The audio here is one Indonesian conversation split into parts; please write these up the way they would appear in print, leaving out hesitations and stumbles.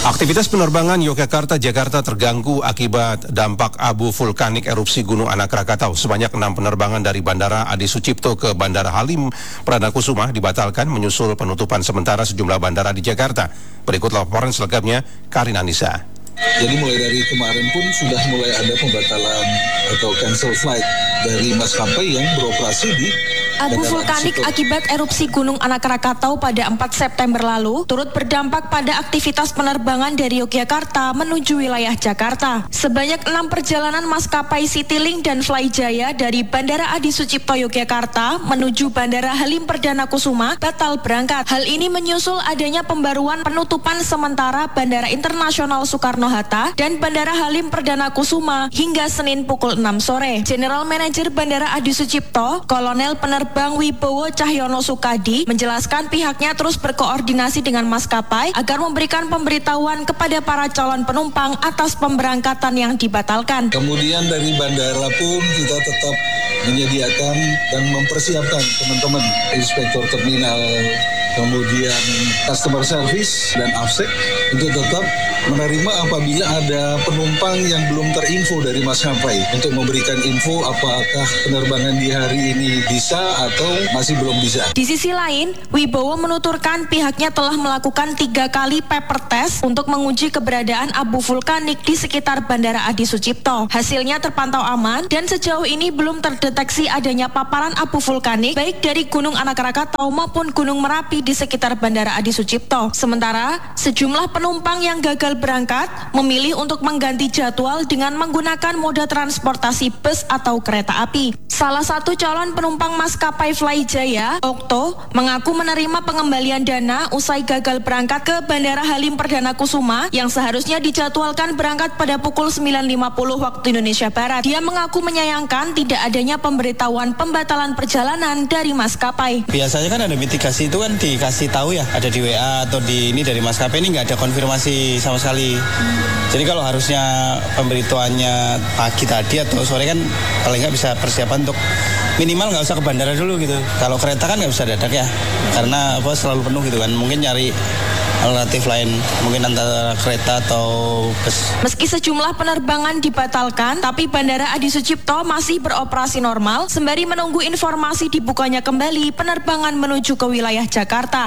Aktivitas penerbangan Yogyakarta-Jakarta terganggu akibat dampak abu vulkanik erupsi Gunung Anak Rakatau. Sebanyak 6 penerbangan dari Bandara Adi Sucipto ke Bandara Halim Perdana Kusuma dibatalkan menyusul penutupan sementara sejumlah bandara di Jakarta. Berikut laporan selengkapnya, Karin Anissa. Jadi mulai dari kemarin pun sudah mulai ada pembatalan atau cancel flight dari maskapai yang beroperasi di abu vulkanik akibat erupsi Gunung Anak Rakatau pada 4 September lalu turut berdampak pada aktivitas penerbangan dari Yogyakarta menuju wilayah Jakarta. Sebanyak 6 perjalanan maskapai Citylink dan Flyjaya dari Bandara Adi Sucipto Yogyakarta menuju Bandara Halim Perdana Kusuma batal berangkat. Hal ini menyusul adanya pembaruan penutupan sementara Bandara Internasional Soekarno-Hatta dan Bandara Halim Perdana Kusuma hingga Senin pukul 6 sore. General Manager Bandara Adi Sucipto, Kolonel Penerbang Wibowo Cahyono Sukadi menjelaskan pihaknya terus berkoordinasi dengan maskapai agar memberikan pemberitahuan kepada para calon penumpang atas pemberangkatan yang dibatalkan. Kemudian dari bandara pun kita tetap menyediakan dan mempersiapkan teman-teman inspektor terminal, kemudian customer service dan AFSEC untuk tetap menerima apabila ada penumpang yang belum terinfo dari maskapai untuk memberikan info apakah penerbangan di hari ini bisa atau masih belum bisa. Di sisi lain, Wibowo menuturkan pihaknya telah melakukan 3 kali paper test untuk menguji keberadaan abu vulkanik di sekitar Bandara Adi Sucipto. Hasilnya terpantau aman dan sejauh ini belum terdeteksi adanya paparan abu vulkanik baik dari Gunung Anak Rakatau maupun Gunung Merapi di sekitar Bandara Adi Sucipto. Sementara, sejumlah penumpang yang gagal berangkat memilih untuk mengganti jadwal dengan menggunakan moda transportasi bus atau kereta api. Salah satu calon penumpang maskapai Flyjaya, Okto, mengaku menerima pengembalian dana usai gagal berangkat ke Bandara Halim Perdana Kusuma yang seharusnya dijadwalkan berangkat pada pukul 9.50 waktu Indonesia Barat. Dia mengaku menyayangkan tidak adanya pemberitahuan pembatalan perjalanan dari maskapai. Biasanya kan ada mitigasi itu kan dikasih tahu ya, ada di WA atau di ini dari maskapai, ini nggak ada konfirmasi sama sekali. Jadi kalau harusnya pemberitahuannya pagi tadi atau sore kan paling nggak bisa persiapan untuk minimal nggak usah ke bandara dulu gitu. Kalau kereta kan nggak bisa dadak ya, karena selalu penuh gitu kan. Mungkin nyari alternatif lain, mungkin antara kereta atau bus. Meski sejumlah penerbangan dibatalkan, tapi Bandara Adi Sucipto masih beroperasi normal sembari menunggu informasi dibukanya kembali penerbangan menuju ke wilayah Jakarta.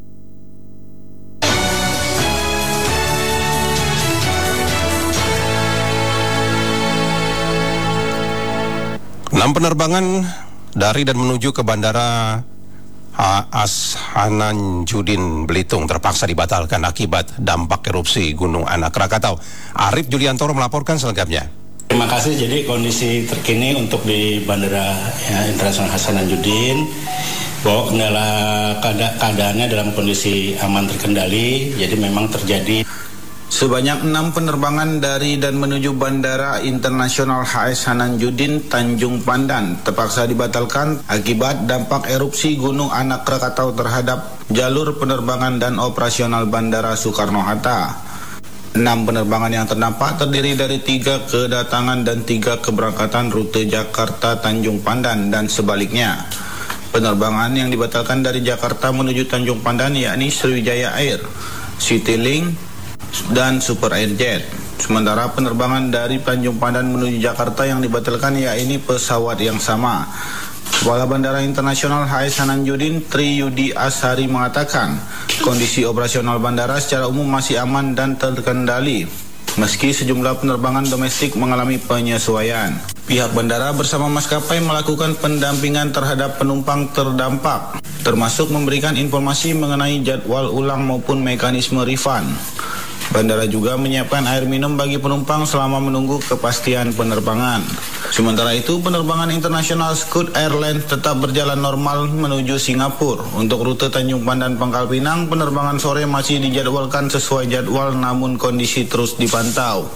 Penerbangan dari dan menuju ke Bandara Hasanuddin Belitung terpaksa dibatalkan akibat dampak erupsi Gunung Anak Rakatau. Arif Juliantoro melaporkan selengkapnya. Terima kasih. Jadi kondisi terkini untuk di Bandara Internasional Hasanuddin, bahwa keadaannya dalam kondisi aman terkendali. Jadi memang terjadi sebanyak 6 penerbangan dari dan menuju Bandara Internasional HS Hasanuddin Tanjung Pandan terpaksa dibatalkan akibat dampak erupsi Gunung Anak Rakatau terhadap jalur penerbangan dan operasional Bandara Soekarno-Hatta. 6 penerbangan yang terdampak terdiri dari 3 kedatangan dan 3 keberangkatan rute Jakarta Tanjung Pandan dan sebaliknya. Penerbangan yang dibatalkan dari Jakarta menuju Tanjung Pandan yakni Sriwijaya Air, Citylink, dan Super Airjet. Sementara penerbangan dari Tanjung Pandan menuju Jakarta yang dibatalkan yakni pesawat yang sama. Kepala Bandara Internasional HS Hasanuddin Tri Yudi Ashari mengatakan kondisi operasional bandara secara umum masih aman dan terkendali meski sejumlah penerbangan domestik mengalami penyesuaian. Pihak bandara bersama maskapai melakukan pendampingan terhadap penumpang terdampak, termasuk memberikan informasi mengenai jadwal ulang maupun mekanisme refund. Bandara juga menyiapkan air minum bagi penumpang selama menunggu kepastian penerbangan. Sementara itu, penerbangan internasional Scoot Airlines tetap berjalan normal menuju Singapura. Untuk rute Tanjung Pandan Pangkal Pinang, penerbangan sore masih dijadwalkan sesuai jadwal namun kondisi terus dipantau.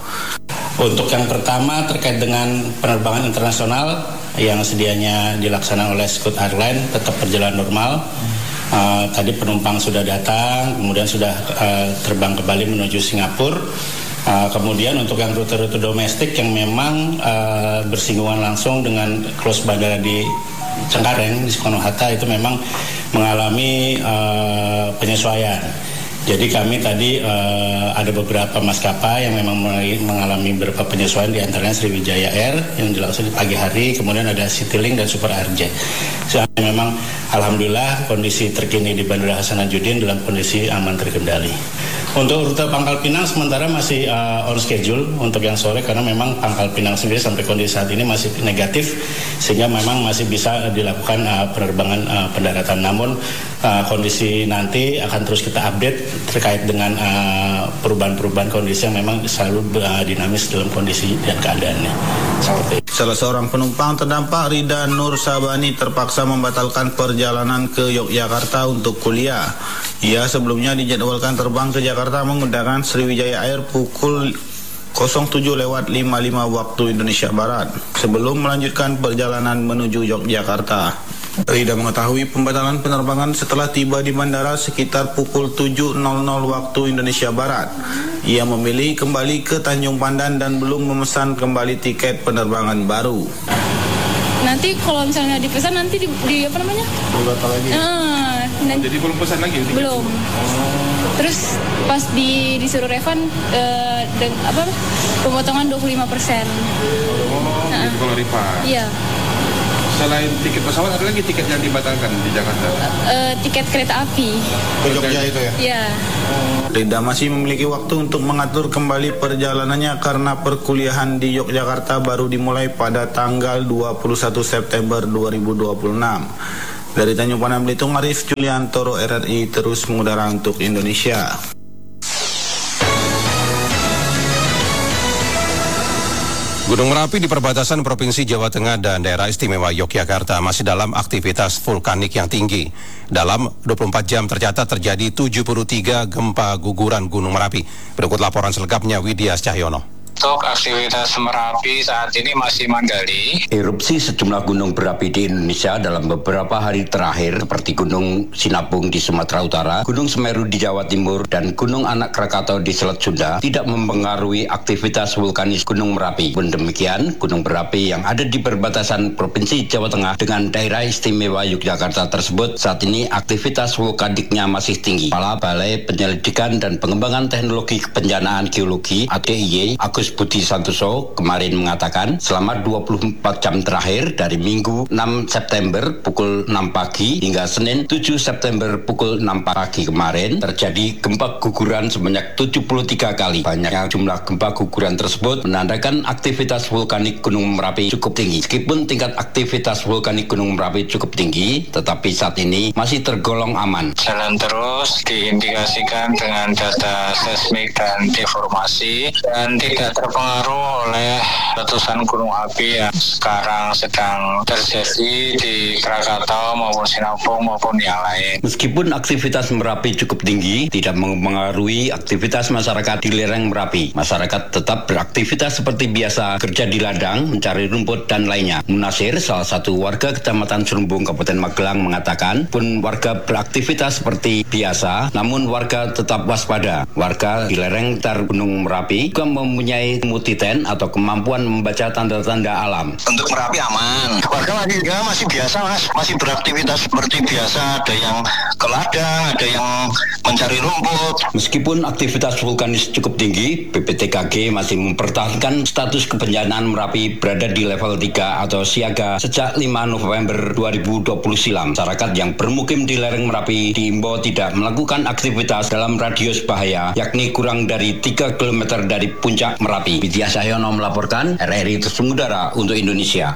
Untuk yang pertama terkait dengan penerbangan internasional yang sedianya dilaksanakan oleh Scoot Airlines tetap berjalan normal. Tadi penumpang sudah datang, kemudian sudah terbang kembali menuju Singapura. Kemudian untuk yang rute-rute domestik yang memang bersinggungan langsung dengan close bandara di Cengkareng di Soekarno-Hatta itu memang mengalami penyesuaian. Jadi kami tadi ada beberapa maskapai yang memang mengalami beberapa penyesuaian, di antaranya Sriwijaya Air yang dilakukan di pagi hari, kemudian ada Citylink dan Super RJ. Memang alhamdulillah kondisi terkini di Bandara Hasanuddin dalam kondisi aman terkendali. Untuk rute Pangkal Pinang sementara masih on schedule untuk yang sore, karena memang Pangkal Pinang sendiri sampai kondisi saat ini masih negatif, sehingga memang masih bisa dilakukan penerbangan pendaratan. Namun kondisi nanti akan terus kita update terkait dengan perubahan-perubahan kondisi yang memang selalu dinamis dalam kondisi dan keadaannya. Seperti itu. Salah seorang penumpang terdampak, Rida Nur Sabani, terpaksa membatalkan perjalanan ke Yogyakarta untuk kuliah. Ia sebelumnya dijadwalkan terbang ke Jakarta menggunakan Sriwijaya Air pukul 07.55 waktu Indonesia Barat sebelum melanjutkan perjalanan menuju Yogyakarta. Rida mengetahui pembatalan penerbangan setelah tiba di bandara sekitar pukul 7.00 waktu Indonesia Barat. Ia memilih kembali ke Tanjung Pandan dan belum memesan kembali tiket penerbangan baru. Nanti kalau misalnya dipesan nanti di apa namanya? Batal lagi. Jadi belum pesan lagi? Belum. Terus pas disuruh refund pemotongan 25%. Itu kalau refund. Iya. Selain tiket pesawat, ada lagi tiket yang dibatalkan di Jakarta? Tiket kereta api. Ke Jogja itu ya? Iya. Rida masih memiliki waktu untuk mengatur kembali perjalanannya karena perkuliahan di Yogyakarta baru dimulai pada tanggal 21 September 2026. Dari Tanjung Pandan Belitung, Arif Juliantoro, RRI terus mengudara untuk Indonesia. Gunung Merapi di perbatasan Provinsi Jawa Tengah dan Daerah Istimewa Yogyakarta masih dalam aktivitas vulkanik yang tinggi. Dalam 24 jam tercatat terjadi 73 gempa guguran Gunung Merapi. Berikut laporan selengkapnya Widya Cahyono. Untuk aktivitas Merapi saat ini masih mandali. Erupsi sejumlah gunung berapi di Indonesia dalam beberapa hari terakhir seperti Gunung Sinabung di Sumatera Utara, Gunung Semeru di Jawa Timur, dan Gunung Anak Krakatau di Selat Sunda tidak mempengaruhi aktivitas vulkanis Gunung Merapi. Pun demikian, gunung berapi yang ada di perbatasan Provinsi Jawa Tengah dengan Daerah Istimewa Yogyakarta tersebut saat ini aktivitas vulkaniknya masih tinggi. Kepala Balai Penyelidikan dan Pengembangan Teknologi Kebencanaan Geologi (ATIY) Agus Budi Santoso kemarin mengatakan selama 24 jam terakhir dari Minggu 6 September pukul 6 pagi hingga Senin 7 September pukul 6 pagi kemarin terjadi gempa guguran sebanyak 73 kali. Banyaknya jumlah gempa guguran tersebut menandakan aktivitas vulkanik Gunung Merapi cukup tinggi. Meskipun tingkat aktivitas vulkanik Gunung Merapi cukup tinggi, tetapi saat ini masih tergolong aman. Jalan terus diindikasikan dengan data seismik dan deformasi dan tidak terpengaruh oleh letusan gunung api yang sekarang sedang terjadi di Krakatau maupun Sinabung maupun yang lain. Meskipun aktivitas Merapi cukup tinggi, tidak mempengaruhi aktivitas masyarakat di lereng Merapi. Masyarakat tetap beraktivitas seperti biasa, kerja di ladang, mencari rumput, dan lainnya. Munasir, salah satu warga Kecamatan Serumbung, Kabupaten Magelang, mengatakan, pun warga beraktivitas seperti biasa, namun warga tetap waspada. Warga di lereng Gunung Merapi juga mempunyai multiten atau kemampuan membaca tanda-tanda alam. Untuk Merapi aman. Warga masih biasa, Mas. Masih beraktivitas seperti biasa. Ada yang ke ladang, ada yang mencari rumput. Meskipun aktivitas vulkanis cukup tinggi, BPTKG masih mempertahankan status kebencanaan Merapi berada di level 3 atau siaga sejak 5 November 2020 silam. Masyarakat yang bermukim di lereng Merapi diimbau tidak melakukan aktivitas dalam radius bahaya, yakni kurang dari 3 km dari puncak Merapi. Widya Cahyono melaporkan, RRI terus mengudara untuk Indonesia.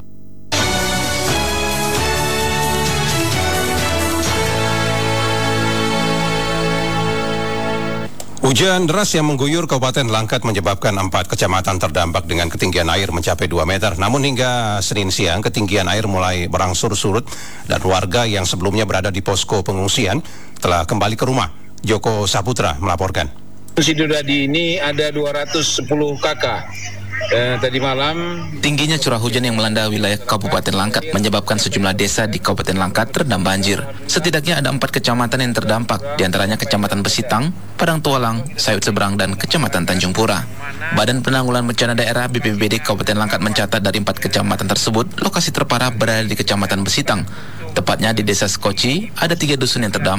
Hujan deras yang mengguyur Kabupaten Langkat menyebabkan 4 kecamatan terdampak dengan ketinggian air mencapai 2 meter. Namun hingga Senin siang, ketinggian air mulai berangsur surut dan warga yang sebelumnya berada di posko pengungsian telah kembali ke rumah. Joko Saputra melaporkan. Sidodadi ini ada 210 kakak. Tadi malam tingginya curah hujan yang melanda wilayah Kabupaten Langkat menyebabkan sejumlah desa di Kabupaten Langkat terendam banjir. Setidaknya ada 4 kecamatan yang terdampak, diantaranya Kecamatan Besitang, Padang Tualang, Sayut Seberang, dan Kecamatan Tanjung Pura. Badan Penanggulangan Bencana Daerah BPBD Kabupaten Langkat mencatat dari 4 kecamatan tersebut, lokasi terparah berada di Kecamatan Besitang. Tepatnya di Desa Skoci, ada 3 dusun yang terdampak.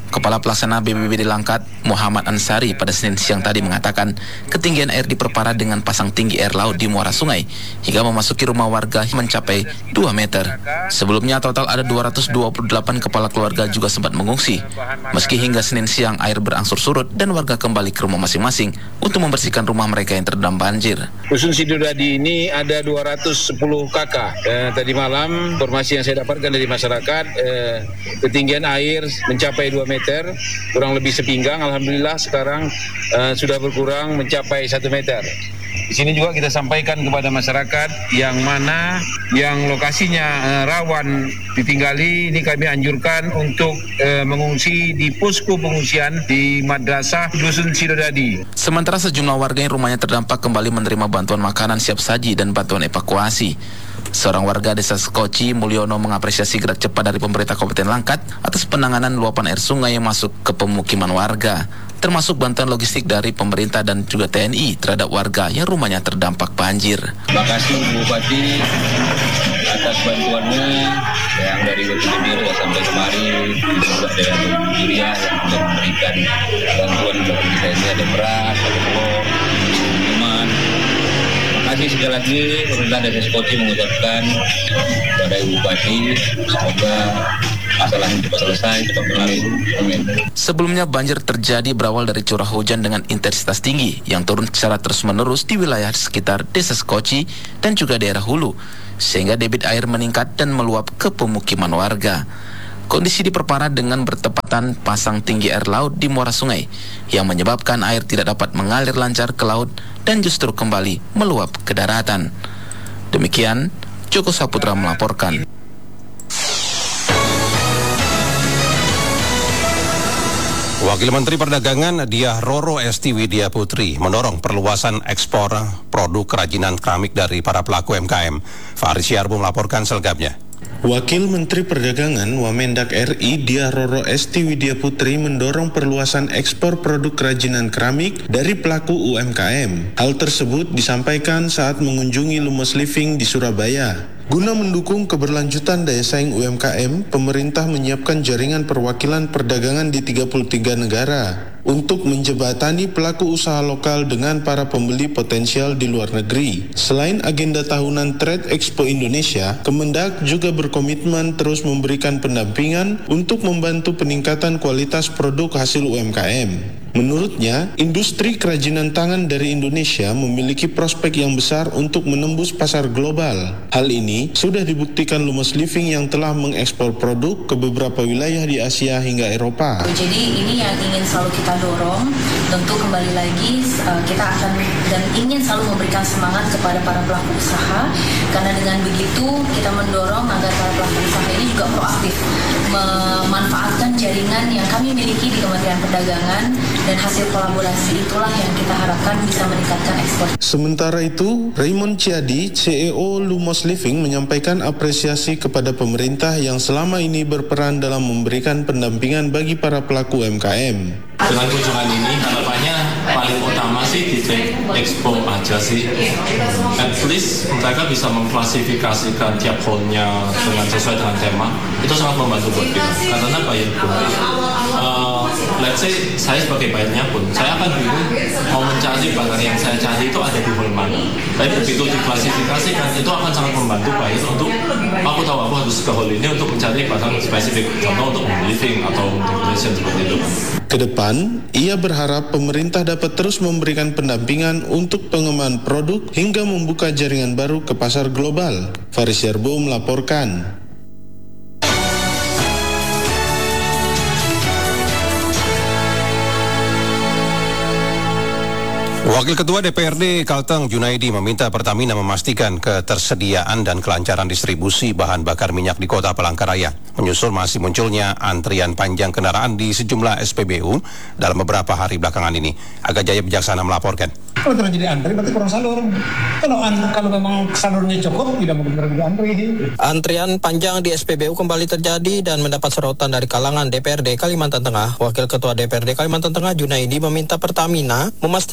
Kepala Pelaksana BPBD Langkat, Muhammad Ansari, pada Senin siang tadi mengatakan ketinggian air diperparah dengan pasang tinggi air laut di muara sungai hingga memasuki rumah warga mencapai 2 meter. Sebelumnya total ada 228 kepala keluarga juga sempat mengungsi. Meski hingga Senin siang air berangsur surut dan warga kembali ke rumah masing-masing untuk membersihkan rumah mereka yang terendam banjir. Dusun Sidodadi ini ada 210 kakak. Tadi malam informasi yang saya dapatkan dari masyarakat, ketinggian air mencapai 2 meter, kurang lebih sepinggang. Alhamdulillah sekarang sudah berkurang mencapai 1 meter. Di sini juga kita sampaikan kepada masyarakat yang mana yang lokasinya rawan ditinggali, ini kami anjurkan untuk mengungsi di posko pengungsian di Madrasah Dusun Sidodadi. Sementara sejumlah warga yang rumahnya terdampak kembali menerima bantuan makanan siap saji dan bantuan evakuasi. Seorang warga desa Skoci, Mulyono, mengapresiasi gerak cepat dari pemerintah Kabupaten Langkat atas penanganan luapan air sungai yang masuk ke pemukiman warga, termasuk bantuan logistik dari pemerintah dan juga TNI terhadap warga yang rumahnya terdampak banjir. Terima kasih Bupati atas bantuannya yang dari Wetudenir sampai kemari, juga dari Nigeria yang sudah memberikan bantuan bagi kita ini, ada beras, ada telur, minuman. Terima kasih sekali lagi pemerintah Desa Skoci mengucapkan kepada Ibu Bupati, semoga masalah ini cepat selesai, cepat berlalu. Amin. Sebelumnya banjir terjadi berawal dari curah hujan dengan intensitas tinggi yang turun secara terus-menerus di wilayah sekitar Desa Skoci dan juga daerah hulu, sehingga debit air meningkat dan meluap ke pemukiman warga. Kondisi diperparah dengan bertepatan pasang tinggi air laut di muara sungai yang menyebabkan air tidak dapat mengalir lancar ke laut dan justru kembali meluap ke daratan. Demikian, Joko Saputra melaporkan. Wakil Menteri Perdagangan Diah Roro Esti Widya Putri mendorong perluasan ekspor produk kerajinan keramik dari para pelaku UMKM. Faris Yarbo melaporkan selengkapnya. Wakil Menteri Perdagangan Wamendak RI Diah Roro Esti Widya Putri mendorong perluasan ekspor produk kerajinan keramik dari pelaku UMKM. Hal tersebut disampaikan saat mengunjungi Lumos Living di Surabaya. Guna mendukung keberlanjutan daya saing UMKM, pemerintah menyiapkan jaringan perwakilan perdagangan di 33 negara untuk menjembatani pelaku usaha lokal dengan para pembeli potensial di luar negeri. Selain agenda tahunan Trade Expo Indonesia, Kemendak juga berkomitmen terus memberikan pendampingan untuk membantu peningkatan kualitas produk hasil UMKM. Menurutnya, industri kerajinan tangan dari Indonesia memiliki prospek yang besar untuk menembus pasar global. Hal ini sudah dibuktikan Lumos Living yang telah mengekspor produk ke beberapa wilayah di Asia hingga Eropa. Jadi ini yang ingin selalu kita dorong, tentu kembali lagi kita akan dan ingin selalu memberikan semangat kepada para pelaku usaha, karena dengan begitu kita mendorong agar para pelaku usaha ini juga proaktif memanfaatkan jaringan yang kami miliki di Kementerian Perdagangan, dan hasil kolaborasi itulah yang kita harapkan bisa meningkatkan ekspor. Sementara itu, Raymond Ciadi, CEO Lumos Living, menyampaikan apresiasi kepada pemerintah yang selama ini berperan dalam memberikan pendampingan bagi para pelaku UMKM. Dengan kunjungan ini harapannya paling utama sih di Trade Expo aja sih. At least mereka bisa mengklasifikasikan tiap hall-nya dengan sesuai dengan tema. Itu sangat membantu buat kita. Karena buyer pun, let's say saya sebagai buyernya pun, saya akan bingung mau mencari barang yang saya cari itu ada di hall mana. Tapi begitu diklasifikasikan, itu akan sangat membantu buyer untuk aku tahu aku harus ke hall ini untuk mencari barang spesifik. Contoh untuk living atau decoration seperti itu. Kedepan, ia berharap pemerintah dapat terus memberikan pendampingan untuk pengembangan produk hingga membuka jaringan baru ke pasar global. Faris Yarbo melaporkan. Wakil Ketua DPRD Kalteng Junaidi meminta Pertamina memastikan ketersediaan dan kelancaran distribusi bahan bakar minyak di Kota Palangkaraya, menyusul masih munculnya antrian panjang kendaraan di sejumlah SPBU dalam beberapa hari belakangan ini. Aga Jaya Bijaksana melaporkan. Kalau terjadi antri berarti kurang salur. Kalau memang salurnya cukup, tidak mungkin terjadi antri. Antrian panjang di SPBU kembali terjadi dan mendapat sorotan dari kalangan DPRD Kalimantan Tengah. Wakil Ketua DPRD Kalimantan Tengah Junaidi meminta Pertamina memastikan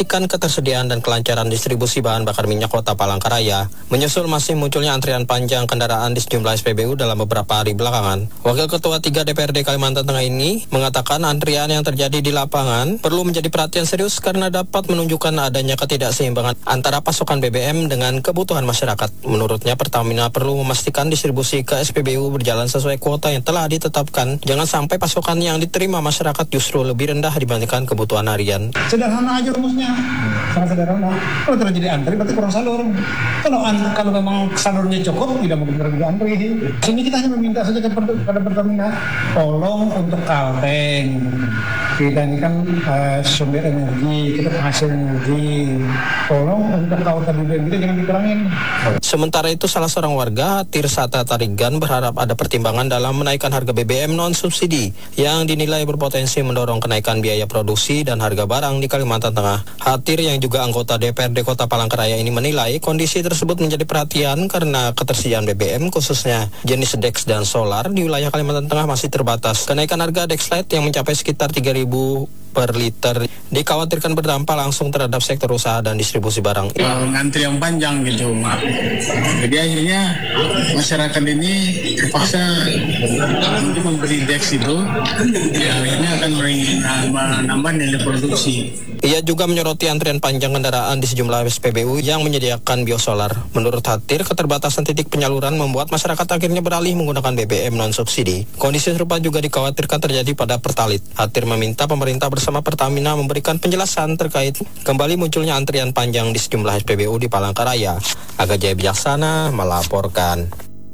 ketersediaan dan kelancaran distribusi bahan bakar minyak Kota Palangkaraya, menyusul masih munculnya antrian panjang kendaraan di sejumlah SPBU dalam beberapa hari belakangan. Wakil Ketua 3 DPRD Kalimantan Tengah ini mengatakan antrian yang terjadi di lapangan perlu menjadi perhatian serius karena dapat menunjukkan adanya ketidakseimbangan antara pasokan BBM dengan kebutuhan masyarakat. Menurutnya, Pertamina perlu memastikan distribusi ke SPBU berjalan sesuai kuota yang telah ditetapkan. Jangan sampai pasokan yang diterima masyarakat justru lebih rendah dibandingkan kebutuhan harian. Sederhana aja rumusnya, sangat sederhana. Kalau terjadi antri berarti kurang salur. Kalau memang salurnya cukup, tidak mungkin terjadi antri. Sini kita hanya meminta saja kepada Pertamina, tolong untuk kalteng. Kita ini kan sumber energi, kita penghasil energi. Tolong untuk kautan BBM kita jangan dikurangin. Sementara itu, salah seorang warga, Tirsata Tarigan, berharap ada pertimbangan dalam menaikkan harga BBM non-subsidi yang dinilai berpotensi mendorong kenaikan biaya produksi dan harga barang di Kalimantan Tengah. Hatir yang juga anggota DPRD Kota Palangkaraya ini menilai kondisi tersebut menjadi perhatian karena ketersediaan BBM khususnya jenis Dex dan Solar di wilayah Kalimantan Tengah masih terbatas. Kenaikan harga Dexlite yang mencapai sekitar 3.000 per liter dikhawatirkan berdampak langsung terhadap sektor usaha dan distribusi barang. Ngantri yang panjang gitu, jadi akhirnya masyarakat ini terpaksa untuk membeli Dex itu, akhirnya akan menambah nilai produksi. Ia juga menyoroti antrian panjang kendaraan di sejumlah SPBU yang menyediakan biosolar. Menurut Hatir, keterbatasan titik penyaluran membuat masyarakat akhirnya beralih menggunakan BBM non-subsidi. Kondisi serupa juga dikhawatirkan terjadi pada Pertalite. Hatir meminta pemerintah bersama Pertamina memberikan penjelasan terkait kembali munculnya antrian panjang di sejumlah SPBU di Palangkaraya. Aga Jaya Bijaksana melaporkan.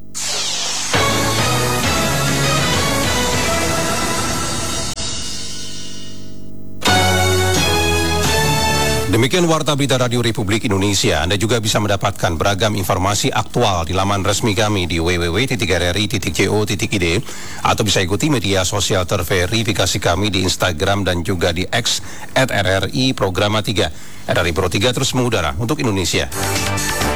Demikian Warta Berita Radio Republik Indonesia. Anda juga bisa mendapatkan beragam informasi aktual di laman resmi kami di www.rri.co.id atau bisa ikuti media sosial terverifikasi kami di Instagram dan juga di X @RRI Programa 3. RRI Pro 3 terus mengudara untuk Indonesia.